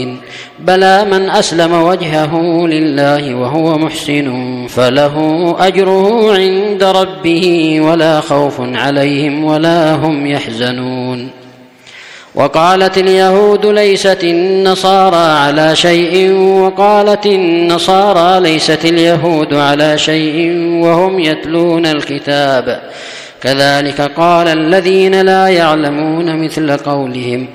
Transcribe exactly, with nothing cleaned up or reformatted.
الغافلين بلى من أسلم وجهه لله وهو محسن فله أجره عند ربه ولا خوف عليهم ولا هم يحزنون وقالت اليهود ليست النصارى على شيء وقالت النصارى ليست اليهود على شيء وهم يتلون الكتاب كذلك قال الذين لا يعلمون مثل قولهم